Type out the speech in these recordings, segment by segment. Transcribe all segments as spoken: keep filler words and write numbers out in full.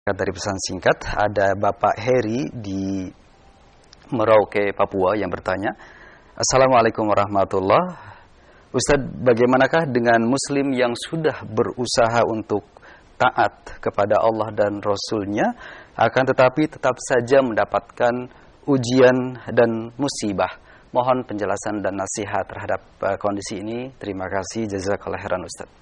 Dari pesan singkat, ada Bapak Heri di Merauke, Papua yang bertanya, Assalamualaikum warahmatullahi wabarakatuh. Ustadz, bagaimanakah dengan muslim yang sudah berusaha untuk taat kepada Allah dan Rasulnya, akan tetapi tetap saja mendapatkan ujian dan musibah? Mohon penjelasan dan nasihat terhadap uh, kondisi ini. Terima kasih, jazakallahu khairan Ustadz.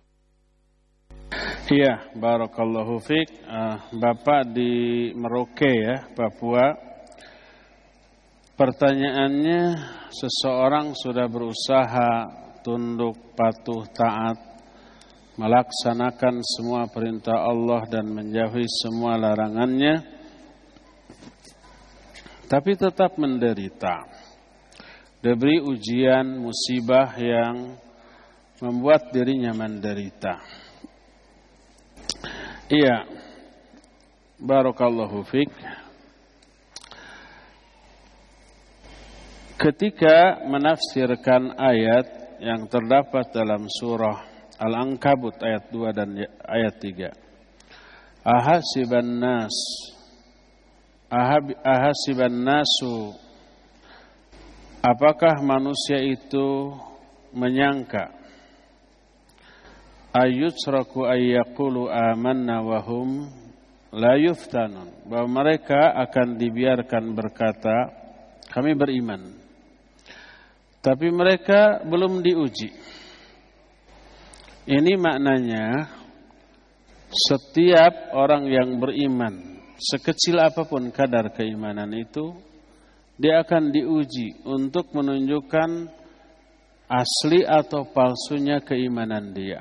Iya, barakallahu fiik. Uh, Bapak di Merauke ya, Papua. Pertanyaannya, seseorang sudah berusaha tunduk, patuh, taat, melaksanakan semua perintah Allah dan menjauhi semua larangannya, tapi tetap menderita, diberi ujian, musibah yang membuat dirinya menderita. Iya, barakallahu fiik. Ketika menafsirkan ayat yang terdapat dalam surah Al-Ankabut ayat dua dan ayat tiga. Ahasiban nas Ahasiban nasu, apakah manusia itu menyangka ayyutraku ayyaqulu amanna wa hum la yuftanun, bahwa mereka akan dibiarkan berkata kami beriman, tapi mereka belum diuji. Ini maknanya setiap orang yang beriman, sekecil apapun kadar keimanan itu, dia akan diuji untuk menunjukkan asli atau palsunya keimanan dia.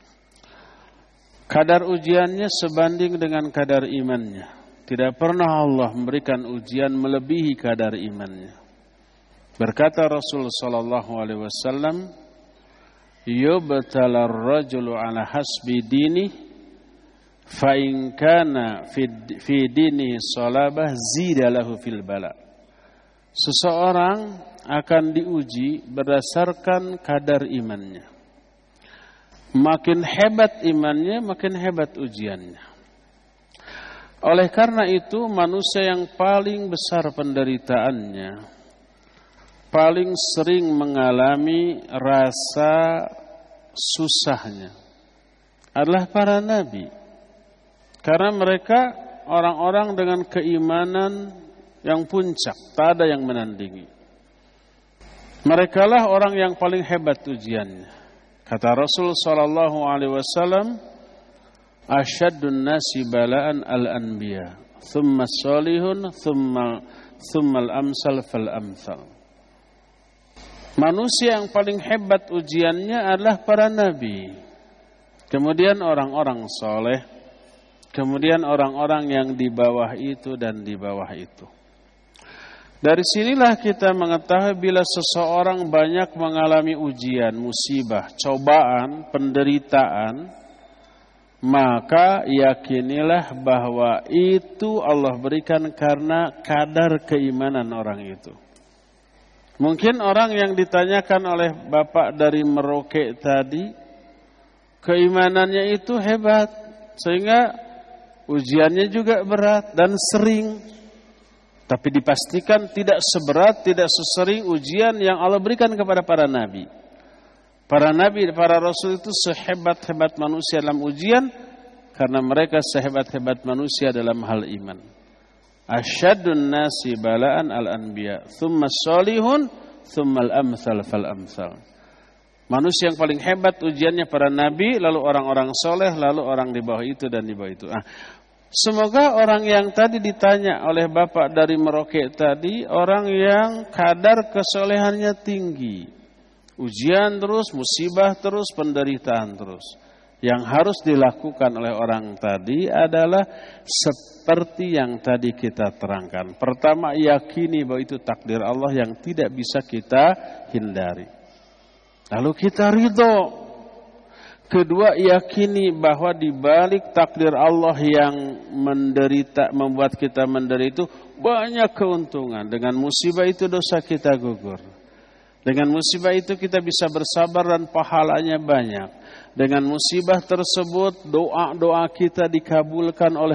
Kadar ujiannya sebanding dengan kadar imannya. Tidak pernah Allah memberikan ujian melebihi kadar imannya. Berkata Rasul sallallahu alaihi wasallam, "Yubtalar rajulu ala hasbi dini, fa in kana fi dini salabah zida lahu fil bala." Seseorang akan diuji berdasarkan kadar imannya. Makin hebat imannya, makin hebat ujiannya. Oleh karena itu, manusia yang paling besar penderitaannya, paling sering mengalami rasa susahnya, adalah para nabi. Karena mereka orang-orang dengan keimanan yang puncak, tak ada yang menandingi. Merekalah orang yang paling hebat ujiannya. Kata Rasul sallallahu alaihi wasallam, "Asyaddun nasi bala'an al-anbiya, thumma as-salihun, thumma thumma al-amsal fal amsal." Manusia yang paling hebat ujiannya adalah para nabi. Kemudian orang-orang soleh, kemudian orang-orang yang di bawah itu dan di bawah itu. Dari sinilah kita mengetahui bila seseorang banyak mengalami ujian, musibah, cobaan, penderitaan, maka yakinilah bahwa itu Allah berikan karena kadar keimanan orang itu. Mungkin orang yang ditanyakan oleh Bapak dari Merauke tadi, keimanannya itu hebat, sehingga ujiannya juga berat dan sering. Tapi dipastikan tidak seberat, tidak sesering ujian yang Allah berikan kepada para nabi. Para nabi, para rasul itu sehebat-hebat manusia dalam ujian, karena mereka sehebat-hebat manusia dalam hal iman. Asyaddun nasi bala'an al-anbiya, thumma as-salihun, thumma al-amsal fal-amsal. Manusia yang paling hebat ujiannya para nabi, lalu orang-orang soleh, lalu orang di bawah itu dan di bawah itu. Ah, semoga orang yang tadi ditanya oleh Bapak dari Merauke tadi, orang yang kadar kesolehannya tinggi. Ujian terus, musibah terus, penderitaan terus. Yang harus dilakukan oleh orang tadi adalah seperti yang tadi kita terangkan. Pertama, yakini bahwa itu takdir Allah yang tidak bisa kita hindari. Lalu kita ridho. Kedua, yakini bahwa di balik takdir Allah yang menderita, membuat kita menderita itu banyak keuntungan. Dengan musibah itu dosa kita gugur. Dengan musibah itu kita bisa bersabar dan pahalanya banyak. Dengan musibah tersebut doa-doa kita dikabulkan oleh Allah.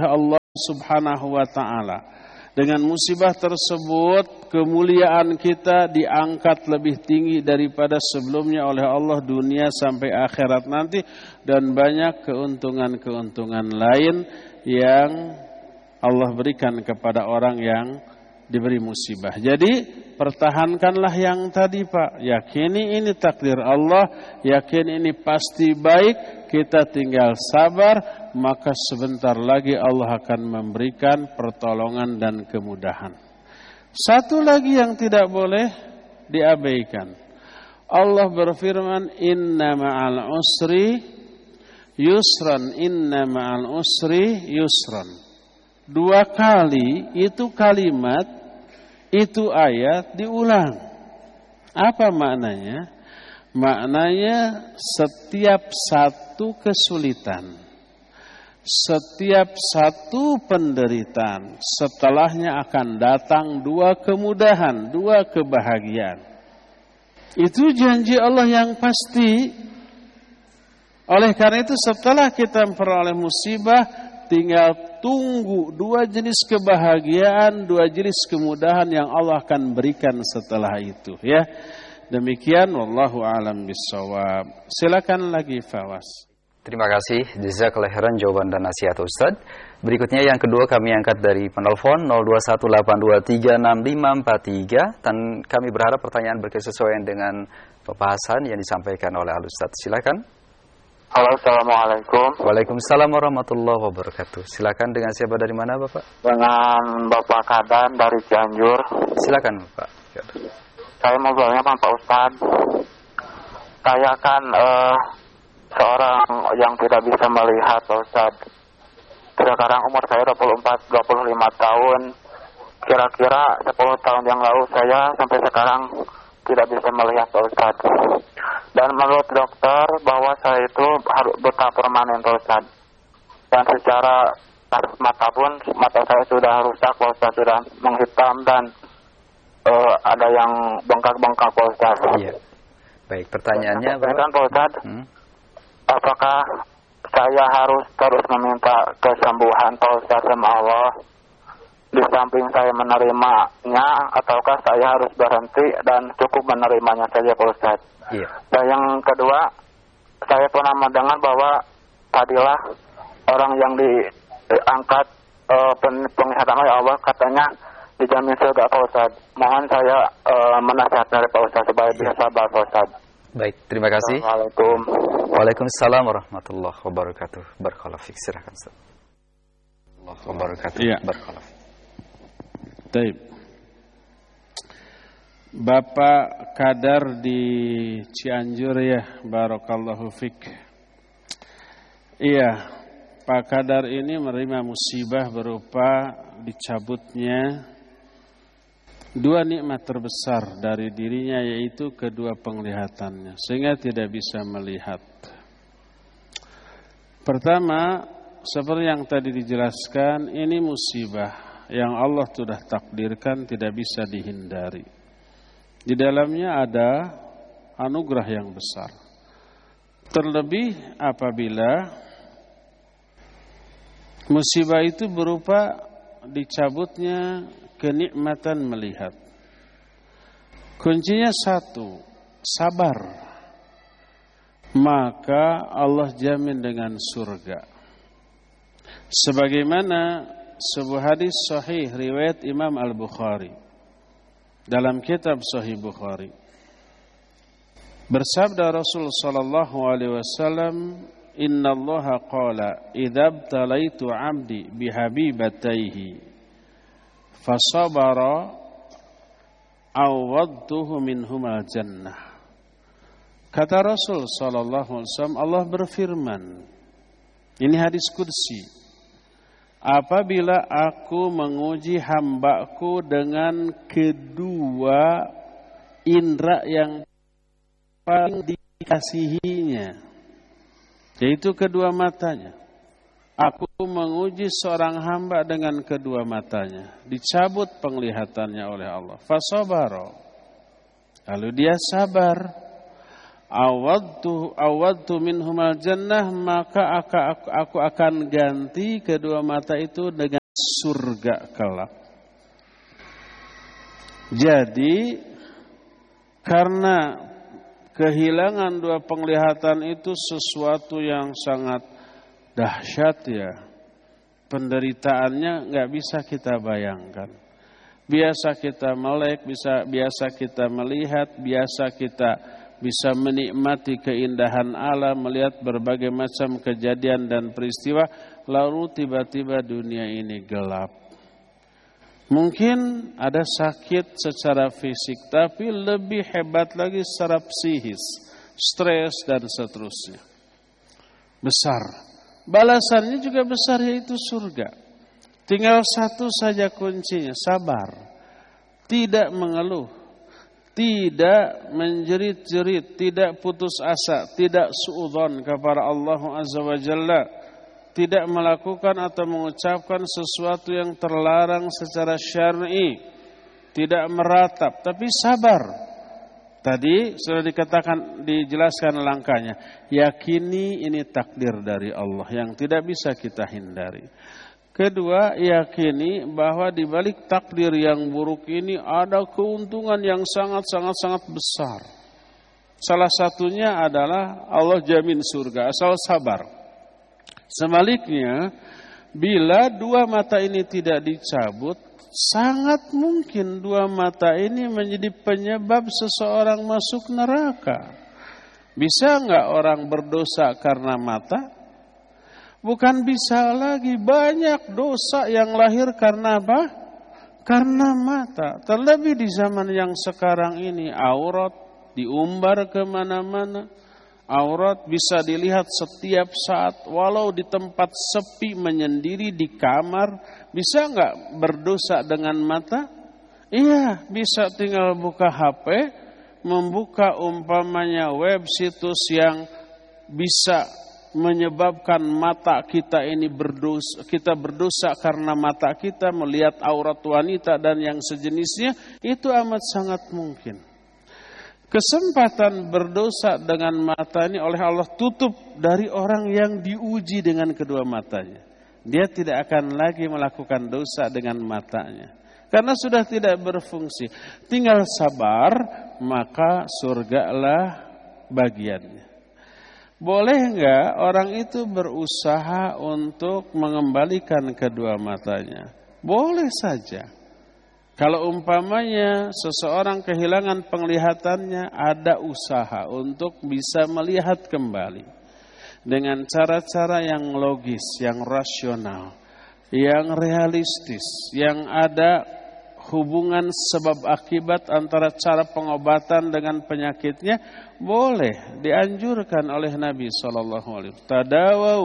Subhanahu wa ta'ala. Dengan musibah tersebut, kemuliaan kita diangkat lebih tinggi daripada sebelumnya oleh Allah dunia sampai akhirat nanti. Dan banyak keuntungan-keuntungan lain yang Allah berikan kepada orang yang diberi musibah. Jadi pertahankanlah yang tadi Pak. Yakini ini takdir Allah, yakini ini pasti baik. Kita tinggal sabar, maka sebentar lagi Allah akan memberikan pertolongan dan kemudahan. Satu lagi yang tidak boleh diabaikan. Allah berfirman, Inna ma'al usri yusran, inna ma'al usri yusran. Dua kali itu kalimat, itu ayat diulang. Apa maknanya? Maknanya setiap satu kesulitan, setiap satu penderitaan, setelahnya akan datang dua kemudahan, dua kebahagiaan. Itu janji Allah yang pasti. Oleh karena itu setelah kita memperoleh musibah, tinggal tunggu dua jenis kebahagiaan, dua jenis kemudahan yang Allah akan berikan setelah itu, ya. Demikian, wallahu a'lam bissawab. Silakan lagi Fawas. Terima kasih, jazakallahu khairan jawaban dan nasihat Ustaz. Berikutnya yang kedua kami angkat dari penelpon nol dua satu delapan dua tiga enam lima empat tiga, dan kami berharap pertanyaan berkesesuaian dengan pembahasan yang disampaikan oleh Al Ustaz. Silakan. Halo, assalamualaikum. Waalaikumsalam warahmatullahi wabarakatuh. Silakan, dengan siapa, dari mana Bapak? Dengan Bapak Kadan dari Cianjur. Silakan Bapak. Saya mau bertanya Pak Ustaz. Saya kan uh, seorang yang tidak bisa melihat Pak Ustaz. Sekarang umur saya dua puluh empat dua puluh lima tahun. Kira-kira sepuluh tahun yang lalu saya sampai sekarang tidak bisa melihat Pak Ustaz. Dan menurut dokter bahwa saya itu harus buta permanen Pak Ustaz. Dan secara mata pun mata saya sudah rusak Pak Ustaz, sudah menghitam dan uh, ada yang bengkak-bengkak Pak Ustaz. Iya. Baik, pertanyaannya Bapak Pak Ustaz, hmm? apakah saya harus terus meminta kesembuhan Pak Ustaz sama Allah di samping saya menerimanya, ataukah saya harus berhenti dan cukup menerimanya saja Pak Ustaz? Iya. Dan yang kedua, saya pernah mendengar bahwa tadilah orang yang diangkat uh, penglihatan oleh Allah katanya dijamin surga Pak Ustaz. Mohon saya uh, menasihat dari Pak Ustaz supaya bisa sabar Pak Ustaz. Baik, terima kasih. Assalamualaikum. Waalaikumsalam warahmatullahi wabarakatuh. Barakallahu fiik. Silakan Ustaz. Warahmatullahi wabarakatuh. Iya. Barakallahu fiik. Baik. Bapak Kadar di Cianjur ya, barakallahu fiik. Iya, Pak Kadar ini menerima musibah berupa dicabutnya dua nikmat terbesar dari dirinya, yaitu kedua penglihatannya, sehingga tidak bisa melihat. Pertama, seperti yang tadi dijelaskan, ini musibah yang Allah sudah takdirkan, tidak bisa dihindari. Di dalamnya ada anugerah yang besar. Terlebih apabila musibah itu berupa dicabutnya kenikmatan melihat. Kuncinya satu, sabar. Maka Allah jamin dengan surga. Sebagaimana sebuah hadis sahih riwayat Imam Al-Bukhari dalam kitab Sahih Bukhari, bersabda Rasul sallallahu alaihi wasallam, "Inna Allah qala idza btalaitu 'abdi bihabibatayhi fasabara awadtuhu minhumal jannah." Kata Rasul sallallahu alaihi wasallam, Allah berfirman, ini hadis qudsi, apabila aku menguji hambaku dengan kedua indera yang paling dikasihinya, yaitu kedua matanya. Aku menguji seorang hamba dengan kedua matanya, dicabut penglihatannya oleh Allah. Fasabara, lalu dia sabar. Awadtu awadtu minhumal jannah, maka aku akan ganti kedua mata itu dengan surga kelak. Jadi karena kehilangan dua penglihatan itu sesuatu yang sangat dahsyat ya. Penderitaannya nggak bisa kita bayangkan. Biasa kita melek, bisa biasa kita melihat, biasa kita bisa menikmati keindahan alam, melihat berbagai macam kejadian dan peristiwa, lalu tiba-tiba dunia ini gelap. Mungkin ada sakit secara fisik, tapi lebih hebat lagi secara psikis, stres dan seterusnya. Besar. Balasannya juga besar, yaitu surga. Tinggal satu saja kuncinya, sabar. Tidak mengeluh, tidak menjerit-jerit, tidak putus asa, tidak suudzon kepada Allah Azza wa Jalla. Tidak melakukan atau mengucapkan sesuatu yang terlarang secara syar'i, tidak meratap, tapi sabar. Tadi sudah dikatakan, dijelaskan langkahnya. Yakini ini takdir dari Allah yang tidak bisa kita hindari. Kedua, yakini bahwa di balik takdir yang buruk ini ada keuntungan yang sangat-sangat-sangat besar. Salah satunya adalah Allah jamin surga asal sabar. Sebaliknya, bila dua mata ini tidak dicabut, sangat mungkin dua mata ini menjadi penyebab seseorang masuk neraka. Bisa enggak orang berdosa karena mata? Bukan bisa lagi, banyak dosa yang lahir karena apa? Karena mata. Terlebih di zaman yang sekarang ini, aurat diumbar kemana-mana. Aurat bisa dilihat setiap saat, walau di tempat sepi, menyendiri di kamar. Bisa enggak berdosa dengan mata? Iya, bisa, tinggal buka H P, membuka umpamanya web situs yang bisa menyebabkan mata kita ini berdosa, kita berdosa karena mata kita melihat aurat wanita dan yang sejenisnya, itu amat sangat mungkin. Kesempatan berdosa dengan mata ini oleh Allah tutup dari orang yang diuji dengan kedua matanya. Dia tidak akan lagi melakukan dosa dengan matanya, karena sudah tidak berfungsi. Tinggal sabar, maka surgalah bagiannya. Boleh enggak orang itu berusaha untuk mengembalikan kedua matanya? Boleh saja. Kalau umpamanya seseorang kehilangan penglihatannya, ada usaha untuk bisa melihat kembali dengan cara-cara yang logis, yang rasional, yang realistis, yang ada hubungan sebab akibat antara cara pengobatan dengan penyakitnya. Boleh, dianjurkan oleh Nabi shallallahu alaihi wasallam. Tadawau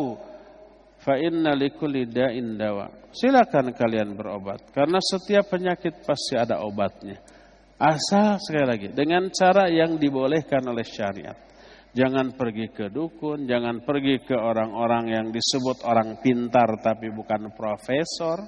fa inna likulli da'in dawa. Silakan kalian berobat, karena setiap penyakit pasti ada obatnya. Asal sekali lagi dengan cara yang dibolehkan oleh syariat. Jangan pergi ke dukun, jangan pergi ke orang-orang yang disebut orang pintar tapi bukan profesor.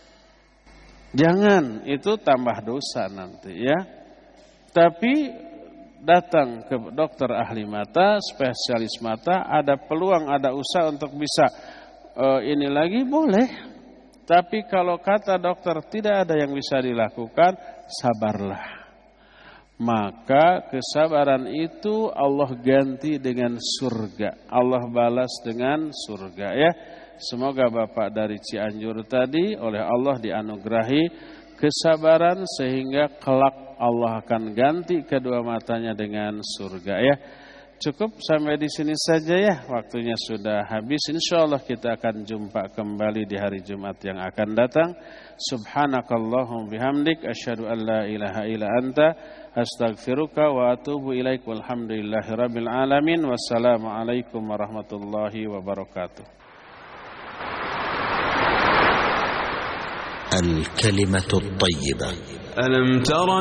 Jangan, itu tambah dosa nanti ya. Tapi datang ke dokter ahli mata, spesialis mata, ada peluang, ada usaha untuk bisa uh, ini lagi, boleh. Tapi kalau kata dokter tidak ada yang bisa dilakukan, sabarlah. Maka kesabaran itu Allah ganti dengan surga. Allah balas dengan surga ya. Semoga Bapak dari Cianjur tadi oleh Allah dianugerahi kesabaran sehingga kelak Allah akan ganti kedua matanya dengan surga ya. Cukup sampai di sini saja ya, waktunya sudah habis. Insyaallah kita akan jumpa kembali di hari Jumat yang akan datang. Subhanakallahumma bihamdik asyhadu an la ilaha illa anta astaghfiruka wa atubu ilaik. Walhamdulillahirabbil alamin. Wassalamualaikum warahmatullahi wabarakatuh. Al-kalimatu at-thayyibah. Alam tara